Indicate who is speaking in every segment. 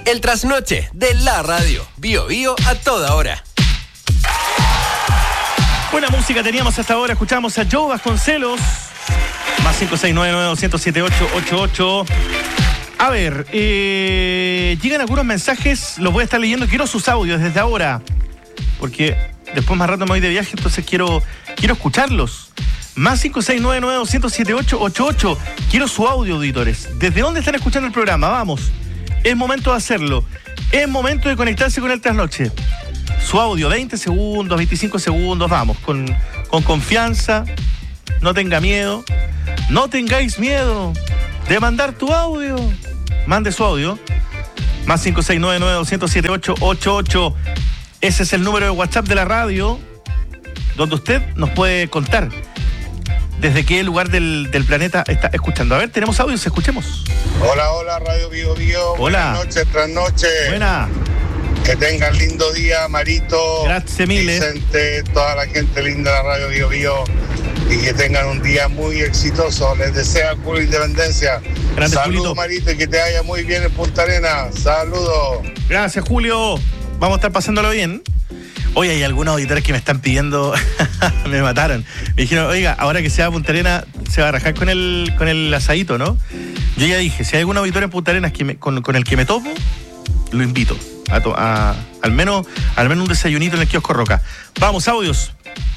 Speaker 1: El trasnoche de la radio. Bio Bio a toda hora.
Speaker 2: Buena música teníamos hasta ahora. Escuchamos a Joe Vasconcelos. Más 569-907-8888. A ver, llegan algunos mensajes. Los voy a estar leyendo. Quiero sus audios desde ahora. Porque después más rato me voy de viaje. Entonces quiero escucharlos. Más 569-907-8888. Quiero su audio, auditores. ¿Desde dónde están escuchando el programa? Vamos. Es momento de hacerlo. Es momento de conectarse con el trasnoche. Su audio, 20 segundos, 25 segundos. Vamos, con confianza. No tenga miedo. No tengáis miedo de mandar tu audio. Mande su audio. Más 569-907-8888. Ese es el número de WhatsApp de la radio, donde usted nos puede contar desde qué lugar del planeta está escuchando. A ver, tenemos audios, escuchemos.
Speaker 3: Hola, Radio Bio Bio.
Speaker 2: Hola.
Speaker 3: Buenas noches, trasnoche.
Speaker 2: Buena.
Speaker 3: Que tengan lindo día, Marito.
Speaker 2: Gracias, Mile.
Speaker 3: Vicente, toda la gente linda de la Radio Bio Bio. Y que tengan un día muy exitoso. Les deseo Julio Independencia.
Speaker 2: Grande,
Speaker 3: Saludos,
Speaker 2: Julito.
Speaker 3: Marito, y que te vaya muy bien en Punta Arenas. Saludos.
Speaker 2: Gracias, Julio. Vamos a estar pasándolo bien. Hoy hay algunos auditores que me están pidiendo, me mataron. Me dijeron, oiga, ahora que se va a Punta Arenas, se va a rajar con el asadito, ¿no? Yo ya dije, si hay algún auditor en Punta Arenas con el que me topo, lo invito a al menos un desayunito en el kiosco Roca. Vamos, audios.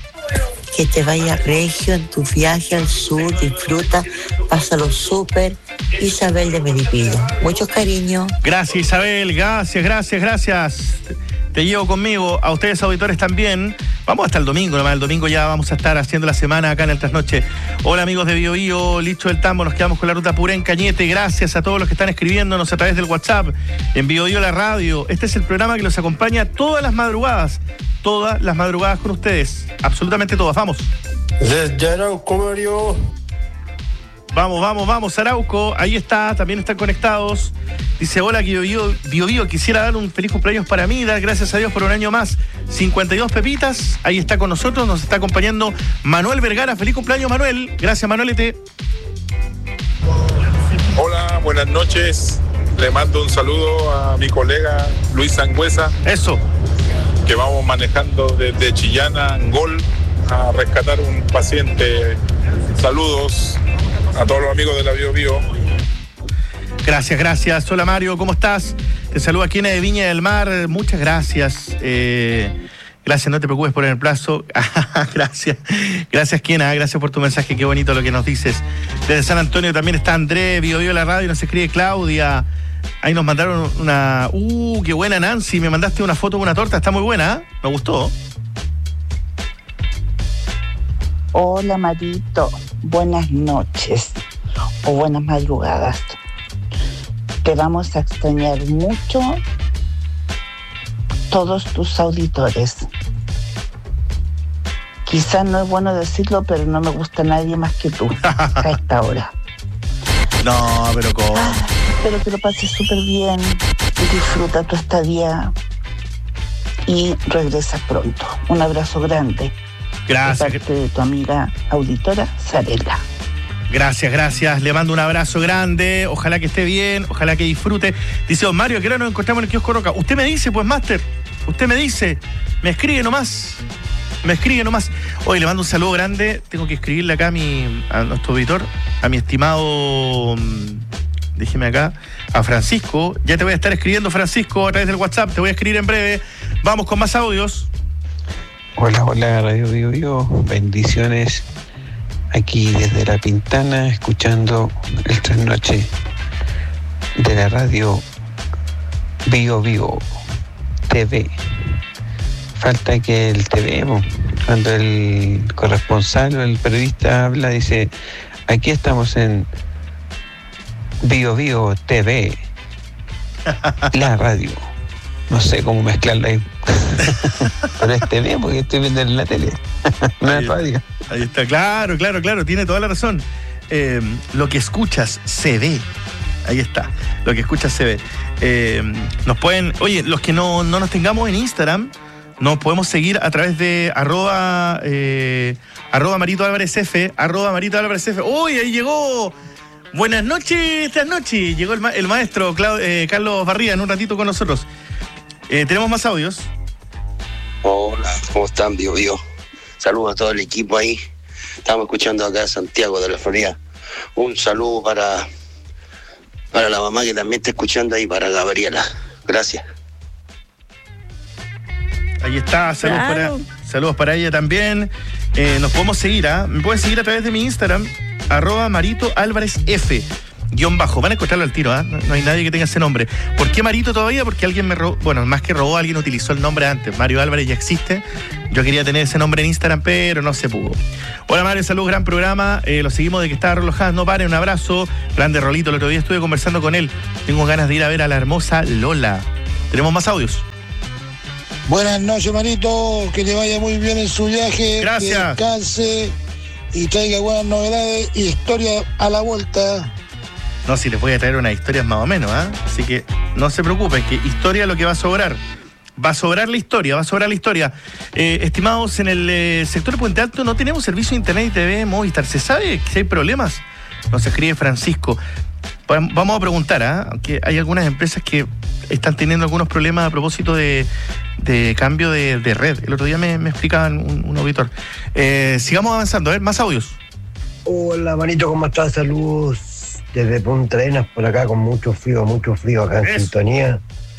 Speaker 4: Que te vaya regio en tu viaje al sur, disfruta, pásalo súper. Isabel de Melipilla. Mucho cariño.
Speaker 2: Gracias, Isabel, gracias. Te llevo conmigo, a ustedes auditores también. Vamos hasta el domingo, nomás el domingo ya vamos a estar haciendo la semana acá en el Trasnoche. Hola amigos de Bio Bio, Licho del Tambo, nos quedamos con la ruta Purén Cañete. Gracias a todos los que están escribiéndonos a través del WhatsApp, en Bio Bio la radio. Este es el programa que los acompaña todas las madrugadas con ustedes, absolutamente todas, vamos.
Speaker 5: Desde Arauco, Mario.
Speaker 2: Vamos, Arauco, ahí está, también están conectados. Dice, hola, Bio Bio, quisiera dar un feliz cumpleaños para mí, dar gracias a Dios por un año más. 52 pepitas, ahí está con nosotros, nos está acompañando Manuel Vergara. Feliz cumpleaños, Manuel. Gracias, Manuelete.
Speaker 6: Hola, buenas noches. Le mando un saludo a mi colega Luis Sangüesa.
Speaker 2: Eso.
Speaker 6: Que vamos manejando desde Chillán a Angol a rescatar un paciente. Saludos a todos los amigos de la Bio Bio.
Speaker 2: Gracias. Hola, Mario, ¿cómo estás? Te saluda Kiena de Viña del Mar. Muchas gracias. Gracias, no te preocupes por el plazo. Gracias, Kiena. Gracias por tu mensaje. Qué bonito lo que nos dices. Desde San Antonio también está André, Bio Bio la radio. Nos escribe Claudia. Ahí nos mandaron una... qué buena, Nancy. Me mandaste una foto de una torta. Está muy buena, ¿eh? Me gustó.
Speaker 7: Hola, Marito. Buenas noches o buenas madrugadas. Te vamos a extrañar mucho, todos tus auditores. Quizás no es bueno decirlo, pero no me gusta nadie más que tú a esta hora.
Speaker 2: No, pero ¿cómo?
Speaker 7: Espero que lo pases súper bien, disfruta tu estadía y regresas pronto. Un abrazo grande.
Speaker 2: Gracias.
Speaker 7: De parte de tu amiga auditora, Sarela.
Speaker 2: Gracias. Le mando un abrazo grande. Ojalá que esté bien, ojalá que disfrute. Dice don Mario, que ahora nos encontramos en el kiosco Roca. Usted me dice, pues, Máster. Usted me dice. Me escribe nomás. Oye, le mando un saludo grande. Tengo que escribirle acá a nuestro auditor, a mi estimado... Déjeme acá, a Francisco. Ya te voy a estar escribiendo, Francisco, a través del WhatsApp. Te voy a escribir en breve. Vamos con más audios.
Speaker 8: Hola, Radio Bio Bio. Bendiciones aquí desde La Pintana, escuchando el trasnoche de la radio Bio Bio TV. Falta que el TV, cuando el corresponsal o el periodista habla, dice, aquí estamos en Bio Bio TV, la radio. No sé cómo mezclarla ahí. Pero es TV porque estoy viendo en la tele. No es radio.
Speaker 2: Ahí está, claro. Tiene toda la razón. Lo que escuchas se ve. Ahí está. Lo que escuchas se ve. Nos pueden... Oye, los que no nos tengamos en Instagram, nos podemos seguir a través de @Marito Álvarez F. @Marito Álvarez F. ¡Uy, ahí llegó! Buenas noches, esta noche. Llegó el maestro Carlos Barría en un ratito con nosotros. Tenemos más audios.
Speaker 9: Hola, ¿cómo están, Bio Bio? Saludos a todo el equipo ahí. Estamos escuchando acá a Santiago de la Florida. Un saludo para la mamá que también está escuchando ahí, para Gabriela. Gracias.
Speaker 2: Ahí está, saludos para ella también. Nos podemos seguir, me pueden seguir a través de mi Instagram, @MaritoAlvarezF_ Van a encontrarlo al tiro, no hay nadie que tenga ese nombre. ¿Por qué Marito todavía? Porque alguien me robó, bueno, más que robó, alguien utilizó el nombre antes. Mario Álvarez ya existe. Yo quería tener ese nombre en Instagram, pero no se pudo. Hola Mario, saludos, gran programa. Lo seguimos de que está relojado, no paren, un abrazo. Grande Rolito, el otro día estuve conversando con él. Tengo ganas de ir a ver a la hermosa Lola. Tenemos más audios.
Speaker 10: Buenas noches, Marito, que le vaya muy bien en su viaje.
Speaker 2: Gracias.
Speaker 10: Que descanse y traiga buenas novedades y historia a la vuelta.
Speaker 2: No, si les voy a traer unas historias más o menos, así que no se preocupen, que historia lo que va a sobrar. Va a sobrar la historia. Estimados, en el sector Puente Alto no tenemos servicio de internet y TV Movistar. ¿Se sabe si hay problemas? Nos escribe Francisco. Vamos a preguntar, aunque hay algunas empresas que están teniendo algunos problemas a propósito de cambio de red. El otro día me explicaban un auditor. Sigamos avanzando, a ver, más audios.
Speaker 5: Hola, Manito, ¿cómo estás? Saludos desde Punta Arenas, por acá con mucho frío acá en sintonía.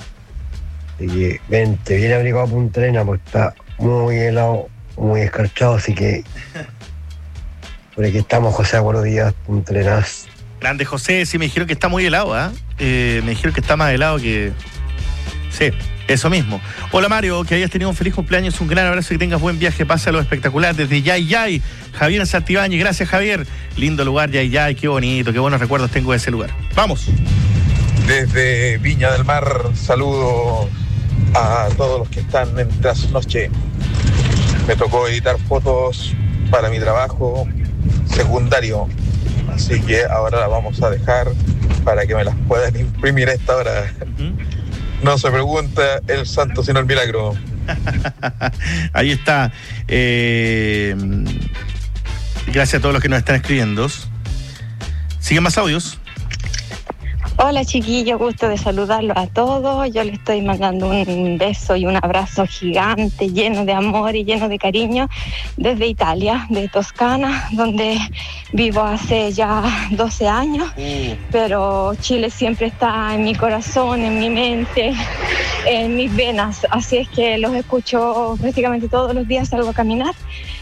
Speaker 5: Y vente bien abrigado a Punta Arenas, porque está muy helado, muy escarchado, así que por aquí estamos, José Aguardo Díaz, Punta Arenas.
Speaker 2: Grande José, sí me dijeron que está muy helado, me dijeron que está más helado que... Sí, eso mismo. Hola Mario, que hayas tenido un feliz cumpleaños, un gran abrazo y que tengas buen viaje, pásalo espectacular desde Yayay, Javier en Santibáñez. Gracias Javier, lindo lugar Yayay, qué bonito, qué buenos recuerdos tengo de ese lugar. Vamos.
Speaker 6: Desde Viña del Mar, saludos a todos los que están en trasnoche. Me tocó editar fotos para mi trabajo secundario, así que ahora la vamos a dejar para que me las puedan imprimir a esta hora. No se pregunta el santo sino el milagro.
Speaker 2: Ahí está. Gracias a todos los que nos están escribiendo. ¿Siguen más audios?
Speaker 11: Hola chiquillos, gusto de saludarlos a todos. Yo les estoy mandando un beso y un abrazo gigante, lleno de amor y lleno de cariño, desde Italia, de Toscana, donde vivo hace ya 12 años. Pero Chile siempre está en mi corazón, en mi mente, en mis venas. Así es que los escucho prácticamente todos los días, salgo a caminar.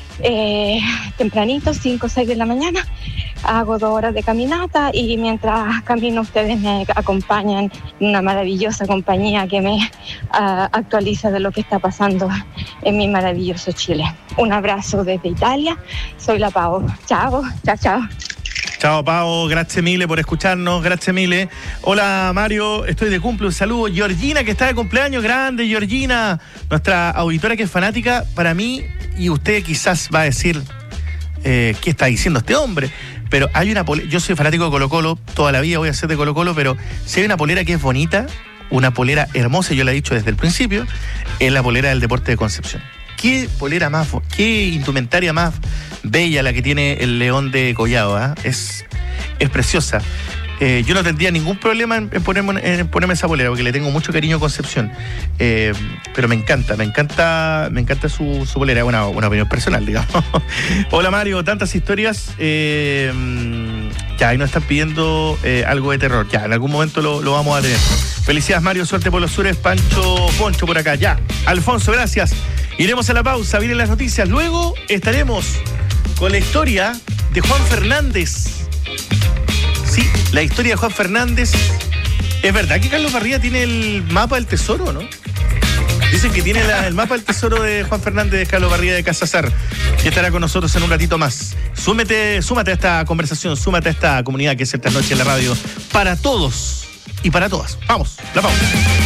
Speaker 11: Tempranito, 5 o 6 de la mañana, hago 2 horas de caminata y mientras camino ustedes me acompañan en una maravillosa compañía que me actualiza de lo que está pasando en mi maravilloso Chile. Un abrazo desde Italia, soy la Pau. Chao.
Speaker 2: Chao Pau, gracias mille por escucharnos, gracias mille. Hola Mario, estoy de cumple, un saludo. Georgina, que está de cumpleaños, grande Georgina, nuestra auditora que es fanática para mí, y usted quizás va a decir, ¿qué está diciendo este hombre? Pero hay una polera, yo soy fanático de Colo-Colo, toda la vida voy a ser de Colo-Colo, pero si hay una polera que es bonita, una polera hermosa, yo la he dicho desde el principio, es la polera del Deporte de Concepción. Qué polera más, qué indumentaria más bella la que tiene el León de Collado, es preciosa. Yo no tendría ningún problema en ponerme esa polera, porque le tengo mucho cariño a Concepción. Pero me encanta su polera, una opinión personal, digamos. Hola Mario, tantas historias. Ya, ahí nos están pidiendo algo de terror. Ya, en algún momento lo vamos a tener. Felicidades Mario, suerte por los sures. Poncho por acá, ya. Alfonso, gracias. Iremos a la pausa, vienen las noticias. Luego estaremos con la historia de Juan Fernández. Sí, la historia de Juan Fernández. Es verdad que Carlos Barría tiene el mapa del tesoro, ¿no? Dicen que tiene el mapa del tesoro de Juan Fernández de Carlos Barría de Casazar, que estará con nosotros en un ratito más. Súmate a esta conversación, súmate a esta comunidad que es esta noche en la radio, para todos y para todas. Vamos, la pausa.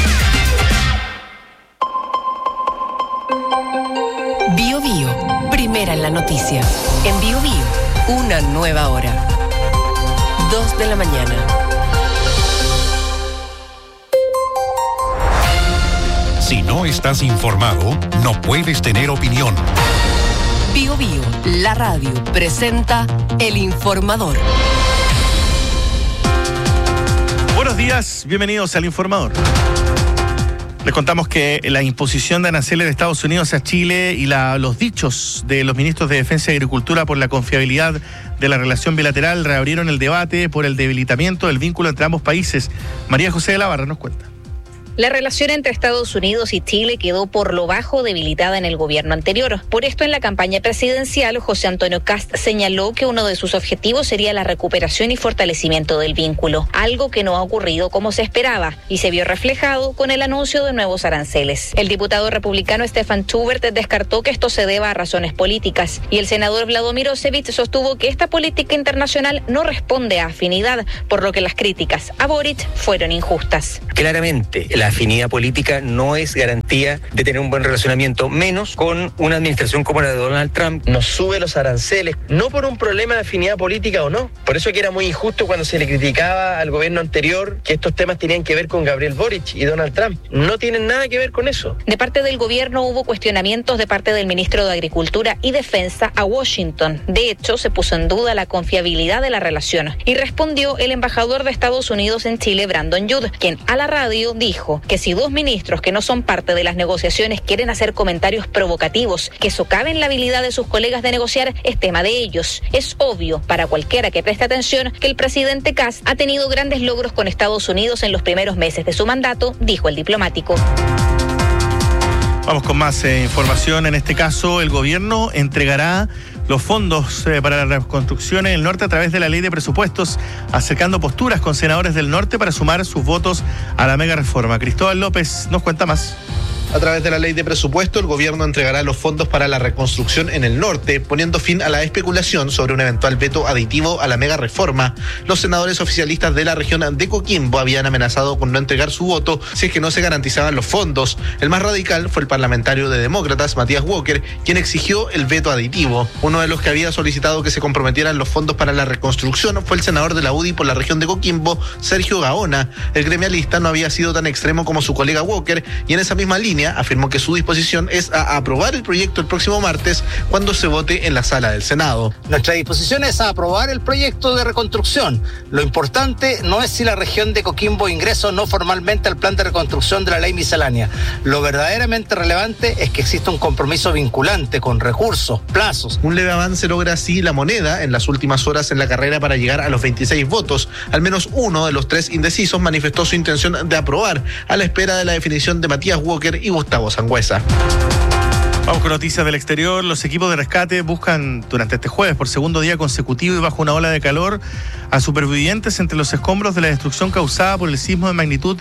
Speaker 12: Bio Bio, primera en la noticia. En Bio Bio, una nueva hora. 2 de la mañana.
Speaker 13: Si no estás informado, no puedes tener opinión.
Speaker 12: Bio Bio, la radio, presenta El Informador.
Speaker 2: buenos días, bienvenidos al Informador. Les contamos que la imposición de aranceles de Estados Unidos a Chile y los dichos de los ministros de Defensa y Agricultura por la confiabilidad de la relación bilateral reabrieron el debate por el debilitamiento del vínculo entre ambos países. María José de la Barra nos cuenta.
Speaker 14: La relación entre Estados Unidos y Chile quedó por lo bajo debilitada en el gobierno anterior. Por esto, en la campaña presidencial, José Antonio Kast señaló que uno de sus objetivos sería la recuperación y fortalecimiento del vínculo, algo que no ha ocurrido como se esperaba y se vio reflejado con el anuncio de nuevos aranceles. El diputado republicano Stefan Schubert descartó que esto se deba a razones políticas y el senador Vladimir Osevich sostuvo que esta política internacional no responde a afinidad, por lo que las críticas a Boric fueron injustas.
Speaker 15: Claramente, la afinidad política no es garantía de tener un buen relacionamiento, menos con una administración como la de Donald Trump. Nos sube los aranceles, no por un problema de afinidad política o no. Por eso que era muy injusto cuando se le criticaba al gobierno anterior que estos temas tenían que ver con Gabriel Boric y Donald Trump. No tienen nada que ver con eso.
Speaker 14: De parte del gobierno hubo cuestionamientos de parte del ministro de Agricultura y Defensa a Washington. De hecho, se puso en duda la confiabilidad de la relación y respondió el embajador de Estados Unidos en Chile, Brandon Judd, quien a la radio dijo que si dos ministros que no son parte de las negociaciones quieren hacer comentarios provocativos que socaven la habilidad de sus colegas de negociar, es tema de ellos. Es obvio para cualquiera que preste atención que el presidente Kast ha tenido grandes logros con Estados Unidos en los primeros meses de su mandato, dijo el diplomático.
Speaker 2: Vamos con más información. En este caso, el gobierno entregará los fondos para la reconstrucción en el norte a través de la ley de presupuestos, acercando posturas con senadores del norte para sumar sus votos a la mega reforma. Cristóbal López nos cuenta más.
Speaker 16: A través de la ley de presupuesto, el gobierno entregará los fondos para la reconstrucción en el norte, poniendo fin a la especulación sobre un eventual veto aditivo a la mega reforma. Los senadores oficialistas de la región de Coquimbo habían amenazado con no entregar su voto si es que no se garantizaban los fondos. El más radical fue el parlamentario de Demócratas, Matías Walker, quien exigió el veto aditivo. Uno de los que había solicitado que se comprometieran los fondos para la reconstrucción fue el senador de la UDI por la región de Coquimbo, Sergio Gaona. El gremialista no había sido tan extremo como su colega Walker y en esa misma línea afirmó que su disposición es a aprobar el proyecto el próximo martes cuando se vote en la sala del Senado.
Speaker 17: Nuestra disposición es a aprobar el proyecto de reconstrucción. Lo importante no es si la región de Coquimbo ingresa o no formalmente al plan de reconstrucción de la ley miscelánea. Lo verdaderamente relevante es que exista un compromiso vinculante con recursos, plazos.
Speaker 16: Un leve avance logra así La Moneda en las últimas horas en la carrera para llegar a los 26 votos. Al menos uno de los 3 indecisos manifestó su intención de aprobar, a la espera de la definición de Matías Walker y Gustavo Sangüesa.
Speaker 2: Vamos con noticias del exterior. Los equipos de rescate buscan durante este jueves, por segundo día consecutivo y bajo una ola de calor, a supervivientes entre los escombros de la destrucción causada por el sismo de magnitud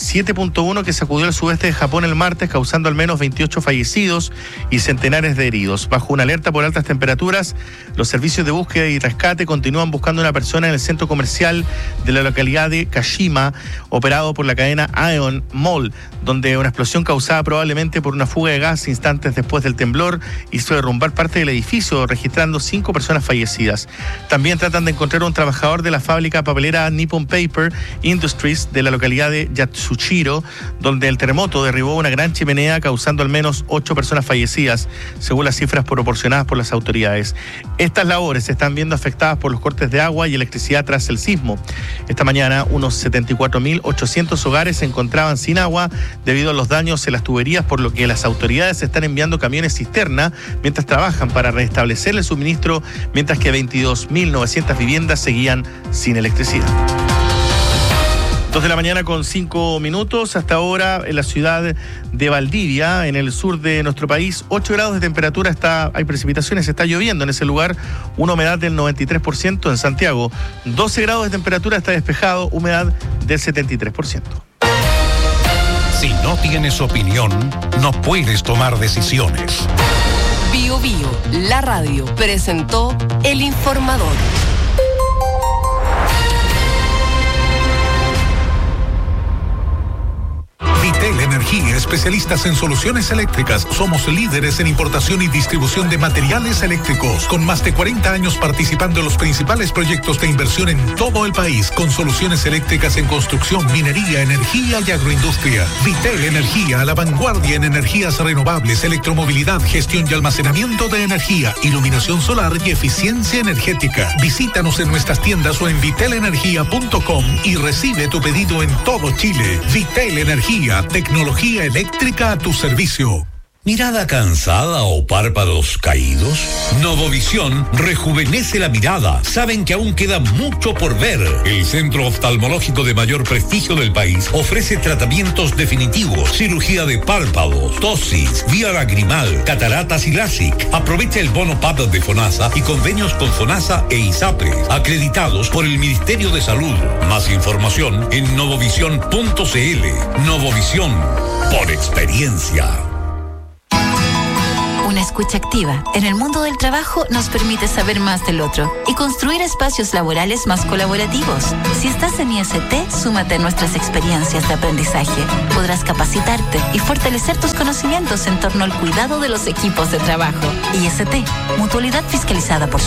Speaker 2: 7.1 que sacudió el sudeste de Japón el martes, causando al menos 28 fallecidos y centenares de heridos. Bajo una alerta por altas temperaturas, los servicios de búsqueda y rescate continúan buscando a una persona en el centro comercial de la localidad de Kashima, operado por la cadena Aeon Mall, donde una explosión causada probablemente por una fuga de gas instantes después del temblor hizo derrumbar parte del edificio, registrando 5 personas fallecidas. También tratan de encontrar un trabajador de la fábrica papelera Nippon Paper Industries de la localidad de Yatsushiro, donde el terremoto derribó una gran chimenea causando al menos 8 personas fallecidas, según las cifras proporcionadas por las autoridades. Estas labores se están viendo afectadas por los cortes de agua y electricidad tras el sismo. Esta mañana, unos 74.800 hogares se encontraban sin agua debido a los daños en las tuberías, por lo que las autoridades están enviando camiones cisterna mientras trabajan para restablecer el suministro, mientras que 22.900 viviendas seguían sin electricidad. 2 de la mañana con 5 minutos. Hasta ahora en la ciudad de Valdivia, en el sur de nuestro país, 8 grados de temperatura, hay precipitaciones, está lloviendo en ese lugar, una humedad del 93%. En Santiago, 12 grados de temperatura, está despejado, humedad del 73%.
Speaker 13: Si no tienes opinión, no puedes tomar decisiones.
Speaker 12: Bio Bio, la radio, presentó El Informador.
Speaker 13: Vitel Energía. Energía, especialistas en soluciones eléctricas. Somos líderes en importación y distribución de materiales eléctricos, con más de 40 años participando en los principales proyectos de inversión en todo el país, con soluciones eléctricas en construcción, minería, energía y agroindustria. Vitel Energía, a la vanguardia en energías renovables, electromovilidad, gestión y almacenamiento de energía, iluminación solar y eficiencia energética. Visítanos en nuestras tiendas o en vitelenergia.com y recibe tu pedido en todo Chile. Vitel Energía, tecnología eléctrica a tu servicio.
Speaker 18: ¿Mirada cansada o párpados caídos? Novovisión rejuvenece la mirada. Saben que aún queda mucho por ver. El centro oftalmológico de mayor prestigio del país ofrece tratamientos definitivos, cirugía de párpados, ptosis, vía lagrimal, cataratas y LASIK. Aprovecha el bono PAP de FONASA y convenios con FONASA e ISAPRE, acreditados por el Ministerio de Salud. Más información en novovisión.cl. Novovisión, por experiencia.
Speaker 19: Una escucha activa en el mundo del trabajo nos permite saber más del otro y construir espacios laborales más colaborativos. Si estás en IST, súmate a nuestras experiencias de aprendizaje. Podrás capacitarte y fortalecer tus conocimientos en torno al cuidado de los equipos de trabajo. IST, mutualidad fiscalizada por